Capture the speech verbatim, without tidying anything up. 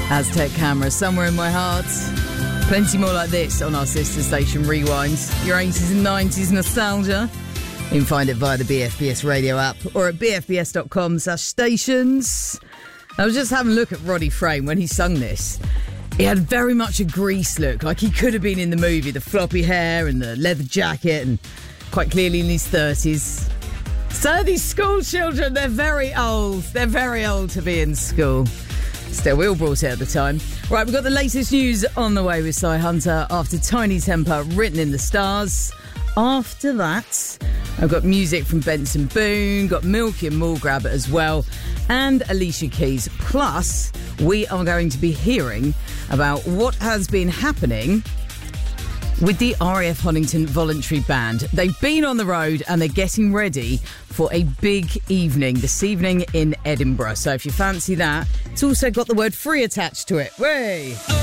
Aztec Camera, Somewhere in My Heart. Plenty more like this on our sister station Rewind. Your eighties and nineties nostalgia. You can find it via the B F B S radio app or at b f b s dot com slash stations. I was just having a look at Roddy Frame when he sung this. He had very much a Grease look, like he could have been in the movie. The floppy hair and the leather jacket, and quite clearly in his thirties. So these school children, they're very old. They're very old to be in school. Still, we all brought it at the time. Right, we've got the latest news on the way with Cy Hunter after Tiny Temper, Written in the Stars. After that, I've got music from Benson Boone, got Milky and Mulgrab as well, and Alicia Keys. Plus, we are going to be hearing about what has been happening with the R A F Honington Voluntary Band. They've been on the road and they're getting ready for a big evening this evening in Edinburgh. So if you fancy that, it's also got the word free attached to it. Way!